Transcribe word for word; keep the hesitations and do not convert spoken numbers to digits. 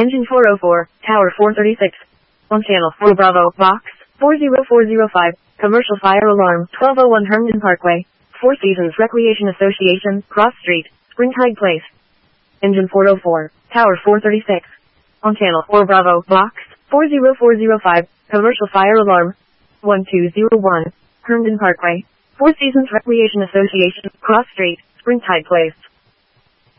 Engine four oh four, Tower four thirty-six. On channel four Bravo, Box four zero four zero five, Commercial Fire Alarm, twelve oh one Herndon Parkway, Four Seasons Recreation Association, Cross Street, Springtide Place. Engine four oh four, Tower four thirty-six. On channel four Bravo, Box four zero four zero five, Commercial Fire Alarm, one two zero one, Herndon Parkway, Four Seasons Recreation Association, Cross Street, Springtide Place.